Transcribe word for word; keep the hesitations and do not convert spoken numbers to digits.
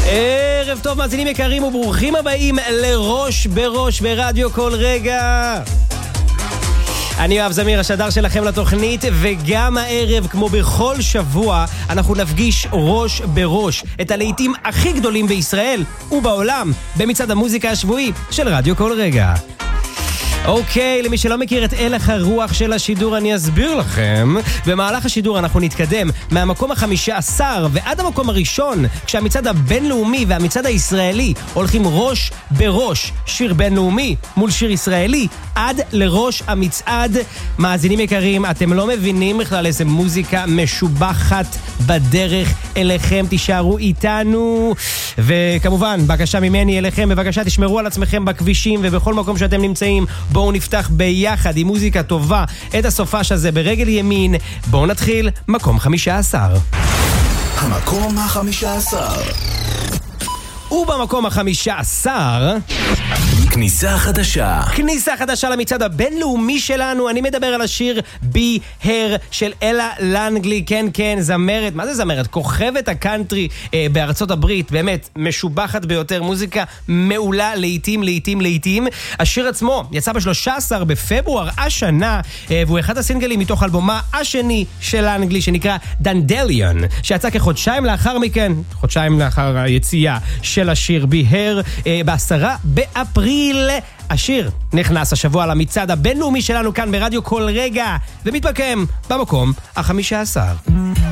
ערב טוב מאזינים יקרים וברוכים הבאים לראש בראש ברדיו כל רגע. אני יואב זמיר, השדר שלכם לתוכנית, וגם הערב, כמו בכל שבוע, אנחנו נפגיש ראש בראש את הלהיטים הכי גדולים בישראל ובעולם במצעד המוזיקה השבועי של רדיו כל רגע. אוקיי, למי שלא מכיר את הלך הרוח של השידור, אני אסביר לכם. במהלך השידור אנחנו נתקדם מהמקום החמישה עשר ועד המקום הראשון, כשהמצעד הבינלאומי והמצעד הישראלי הולכים ראש בראש, שיר בינלאומי מול שיר ישראלי, עד לראש המצעד. מאזינים יקרים, אתם לא מבינים בכלל איזה מוזיקה משובחת בדרך אליכם, תישארו איתנו. וכמובן, בקשה ממני אליכם, בבקשה תשמרו על עצמכם בכבישים ובכל מקום שאתם נמצאים. בואו נפתח ביחד עם מוזיקה טובה את הסופש הזה ברגל ימין. בואו נתחיל, מקום חמישה עשר. המקום החמישה עשר. ובמקום החמישה עשר... כניסה חדשה. כניסה חדשה למצעד הבינלאומי שלנו. אני מדבר על השיר Be Here של אלה לנגלי. כן, כן, זמרת. מה זה זמרת? כוכבת הקאנטרי אה, בארצות הברית. באמת, משובחת ביותר. מוזיקה מעולה, לעיתים, לעיתים, לעיתים. השיר עצמו יצא ב-שלושה עשר בפברואר השנה, אה, והוא אחד הסינגלים מתוך אלבומה השני של לנגלי, שנקרא דנדליון, שיצא כחודשיים לאחר מכן, חודשיים לאחר היציאה של השיר Be Here, אה, בעשרה באפריל. השיר נכנס השבוע למצעד הבינלאומי שלנו כאן ברדיו כל רגע, ומתמקם במקום החמישה עשר.